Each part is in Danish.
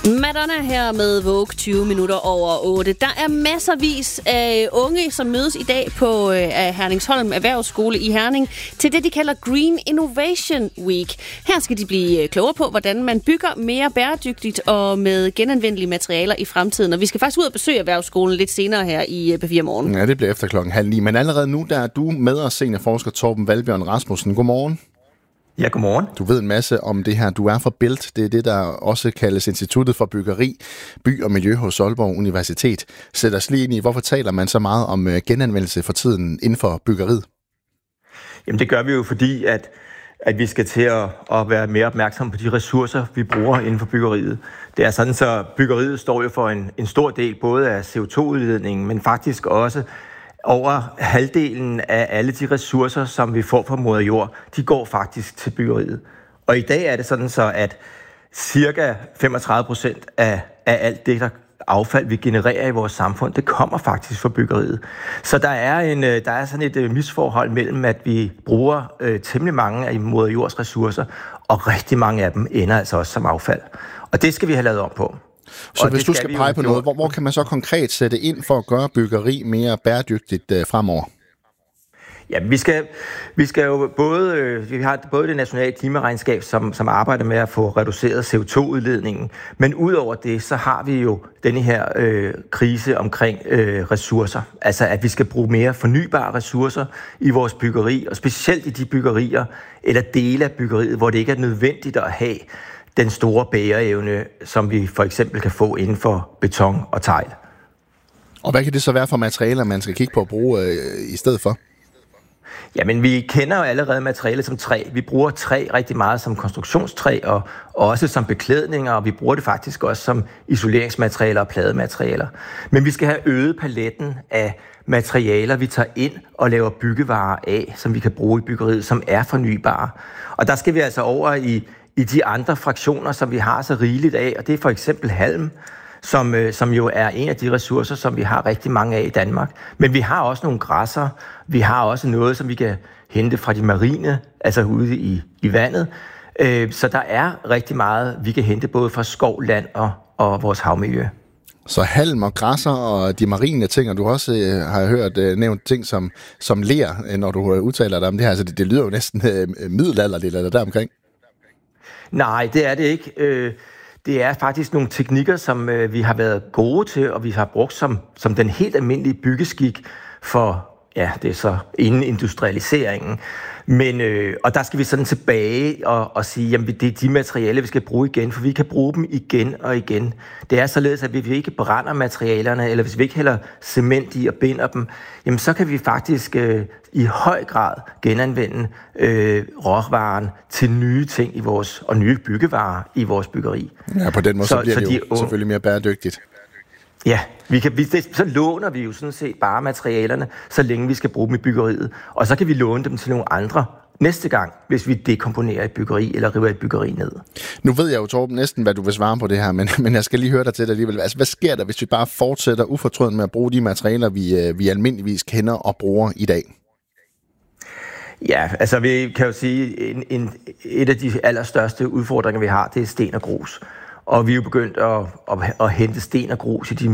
Madonna her med Vogue 20 minutter over 8. Der er masservis af unge, som mødes i dag på Herningsholm Erhvervsskole i Herning til det, de kalder Green Innovation Week. Her skal de blive klogere på, hvordan man bygger mere bæredygtigt og med genanvendelige materialer i fremtiden. Og vi skal faktisk ud og besøge Erhvervsskolen lidt senere her i P4 Morgen. Ja, det bliver efter 8:30. Men allerede nu, der er du med os, seniorforsker Torben Valbjørn Rasmussen. Godmorgen. Ja, godmorgen. Du ved en masse om det her. Du er fra BILT. Det er det, der også kaldes Instituttet for Byggeri, By og Miljø hos Aalborg Universitet. Sæt os lige ind i, hvorfor taler man så meget om genanvendelse for tiden inden for byggeriet? Jamen det gør vi jo, fordi at vi skal til at være mere opmærksomme på de ressourcer, vi bruger inden for byggeriet. Det er sådan, så byggeriet står jo for en stor del både af CO2-udledningen, men faktisk også over halvdelen af alle de ressourcer, som vi får fra moder jord, de går faktisk til byggeriet. Og i dag er det sådan så, at cirka 35% af alt det, der affald, vi genererer i vores samfund, det kommer faktisk fra byggeriet. Så der er sådan et misforhold mellem, at vi bruger temmelig mange af moder jords ressourcer, og rigtig mange af dem ender altså også som affald. Og det skal vi have lavet om på. Så hvis du skal pege på noget, hvor kan man så konkret sætte ind for at gøre byggeri mere bæredygtigt fremover? Ja, vi skal jo vi har både det nationale klimaregnskab, som arbejder med at få reduceret CO2-udledningen, men udover det, så har vi jo denne her krise omkring ressourcer. Altså, at vi skal bruge mere fornybare ressourcer i vores byggeri, og specielt i de byggerier, eller dele af byggeriet, hvor det ikke er nødvendigt at have den store bæreevne, som vi for eksempel kan få inden for beton og tegl. Og hvad kan det så være for materialer, man skal kigge på at bruge i stedet for? Jamen, vi kender jo allerede materialer som træ. Vi bruger træ rigtig meget som konstruktionstræ og også som beklædninger, og vi bruger det faktisk også som isoleringsmaterialer og pladematerialer. Men vi skal have øget paletten af materialer, vi tager ind og laver byggevarer af, som vi kan bruge i byggeriet, som er fornybare. Og der skal vi altså over i de andre fraktioner, som vi har så rigeligt af, og det er for eksempel halm, som jo er en af de ressourcer, som vi har rigtig mange af i Danmark. Men vi har også nogle græsser, vi har også noget, som vi kan hente fra de marine, altså ude i vandet. Så der er rigtig meget, vi kan hente både fra skov, land og vores havmiljø. Så halm og græsser og de marine ting, og du også har hørt nævnt ting som ler, når du udtaler dig om det her. Altså det lyder jo næsten middelalderligt eller deromkring. Nej, det er det ikke. Det er faktisk nogle teknikker, som vi har været gode til, og vi har brugt som den helt almindelige byggeskik for, ja, det er så inden industrialiseringen. Men, og der skal vi sådan tilbage og sige, jamen det er de materialer, vi skal bruge igen, for vi kan bruge dem igen og igen. Det er således, at hvis vi ikke brænder materialerne, eller hvis vi ikke hælder cement i og binder dem, jamen så kan vi faktisk i høj grad genanvende råvaren til nye ting i vores, og nye byggevarer i vores byggeri. Ja, på den måde så bliver det jo selvfølgelig mere bæredygtigt. Ja, så låner vi jo sådan set bare materialerne, så længe vi skal bruge dem i byggeriet. Og så kan vi låne dem til nogle andre næste gang, hvis vi dekomponerer et byggeri eller river et byggeri ned. Nu ved jeg jo, Torben, næsten, hvad du vil svare på det her, men jeg skal lige høre dig til det alligevel. Altså, hvad sker der, hvis vi bare fortsætter ufortrødent med at bruge de materialer, vi almindeligvis kender og bruger i dag? Ja, altså vi kan jo sige, et af de allerstørste udfordringer, vi har, det er sten og grus. Og vi er jo begyndt at hente sten og grus i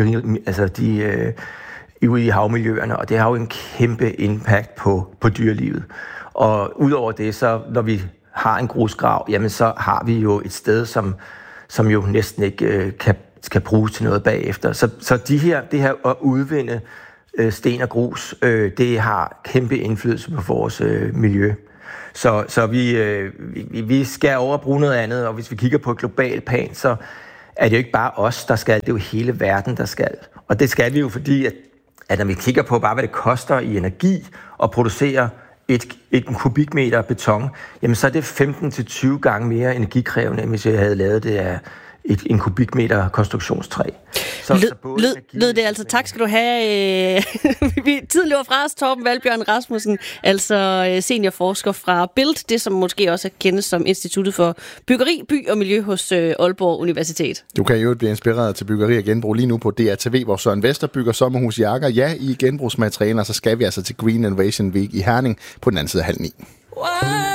ude i havmiljøerne, og det har jo en kæmpe impact på dyrelivet. Og udover det, så når vi har en grusgrav, jamen så har vi jo et sted, som jo næsten ikke kan bruges til noget bagefter. Så det her at udvinde sten og grus, det har kæmpe indflydelse på vores miljø. Så vi skal over og bruge noget andet, og hvis vi kigger på et globalt plan, så er det jo ikke bare os, der skal, det er jo hele verden, der skal. Og det skal vi jo, fordi at når vi kigger på bare, hvad det koster i energi at producere et kubikmeter beton, jamen så er det 15-20 gange mere energikrævende, end hvis jeg havde lavet det af en kubikmeter konstruktionstræ. Lød det altså. Tak skal du have. Tiden løber fra os, Torben Valbjørn Rasmussen, altså seniorforsker fra BILT, det som måske også kendes som Instituttet for Byggeri, By og Miljø hos Aalborg Universitet. Du kan jo blive inspireret til byggeri og genbrug lige nu på DRTV, hvor Søren Vester bygger sommerhus Jakker. Ja, i genbrugsmaterialer, så skal vi altså til Green Innovation Week i Herning på den anden side af 8:30.